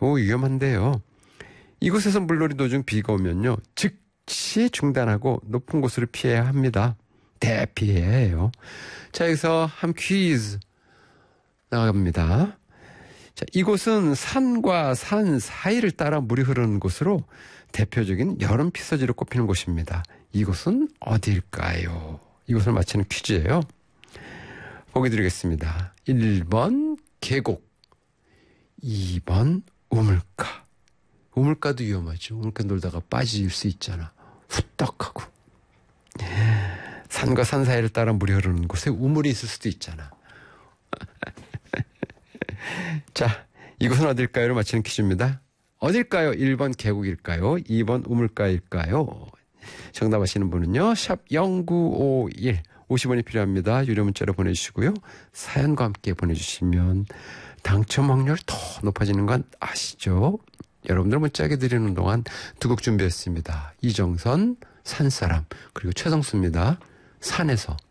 매우 위험한데요. 이곳에서 물놀이 도중 비가 오면요, 즉시 중단하고 높은 곳으로 피해야 합니다. 대피해야 해요. 자, 여기서 한 퀴즈 나갑니다. 자, 이곳은 산과 산 사이를 따라 물이 흐르는 곳으로 대표적인 여름 피서지로 꼽히는 곳입니다. 이곳은 어딜까요? 이곳을 맞히는 퀴즈예요. 보기 드리겠습니다. 1번 계곡, 2번 우물가. 우물가도 위험하죠. 우물가 놀다가 빠질 수 있잖아. 후떡하고. 산과 산 사이를 따라 물이 흐르는 곳에 우물이 있을 수도 있잖아. 자, 이곳은 어딜까요를 맞히는 퀴즈입니다. 어딜까요? 1번 계곡일까요? 2번 우물가일까요? 정답 아시는 분은요, 샵 0951, 50원이 필요합니다. 유료 문자로 보내주시고요. 사연과 함께 보내주시면 당첨 확률이 더 높아지는 건 아시죠? 여러분들 문자하게 드리는 동안 두 곡 준비했습니다. 이정선, 산사람, 그리고 최성수입니다. 산에서.